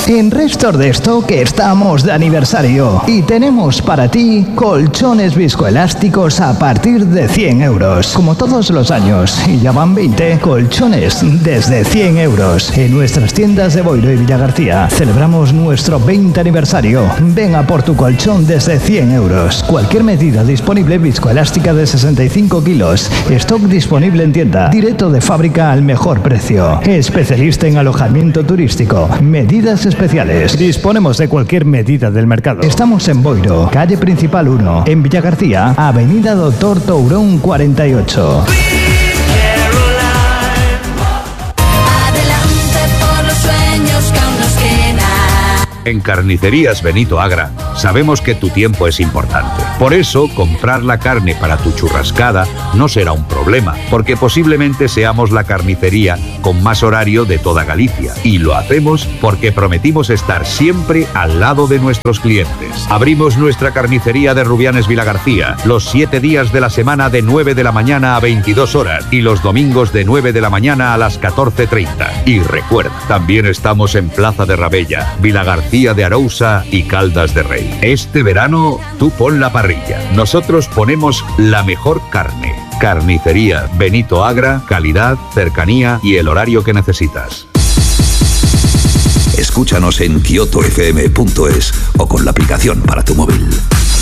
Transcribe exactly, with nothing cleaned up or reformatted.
En Restor de Stock estamos de aniversario y tenemos para ti colchones viscoelásticos a partir de cien euros. Como todos los años, y ya van veinte, colchones desde cien euros. En nuestras tiendas de Boiro y Villagarcía celebramos nuestro veinte aniversario. Ven a por tu colchón desde cien euros. Cualquier medida disponible viscoelástica de sesenta y cinco kilos. Stock disponible en tienda. Directo de fábrica al mejor precio. Especialista en alojamiento turístico. Medidas especiales. Disponemos de cualquier medida del mercado. Estamos en Boiro, calle Principal uno. En Villagarcía, avenida Doctor Tourón cuarenta y ocho. En Carnicerías Benito Agra sabemos que tu tiempo es importante. Por eso, comprar la carne para tu churrascada no será un problema, porque posiblemente seamos la carnicería con más horario de toda Galicia. Y lo hacemos porque prometimos estar siempre al lado de nuestros clientes. Abrimos nuestra carnicería de Rubianes Vilagarcía los siete días de la semana de nueve de la mañana a veintidós horas y los domingos de nueve de la mañana a las catorce treinta. Y recuerda, también estamos en Plaza de Rabella, Vilagarcía de Arousa y Caldas de Rey. Este verano, tú pon la parrilla. Nosotros ponemos la mejor carne. Carnicería Benito Agra, calidad, cercanía y el horario que necesitas. Escúchanos en kioto f m punto es o con la aplicación para tu móvil.